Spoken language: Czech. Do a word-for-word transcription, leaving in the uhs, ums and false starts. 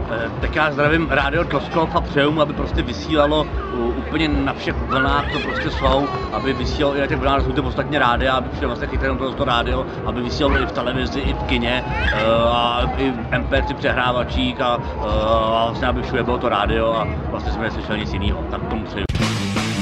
Tak já zdravím Rádio Tloskov a přeju mu, aby prostě vysílalo úplně na všech vlnách, co prostě jsou, aby vysílalo i na těch vlnách, jsou to ostatně rádia, aby přijel vlastně chytré to, to rádio, aby vysílalo i v televizi, i v kině, a i v em pé tři přehrávačích a, a vlastně aby všude bylo to rádio a vlastně jsme neslyšeli nic jiného. Tak tomu přeju.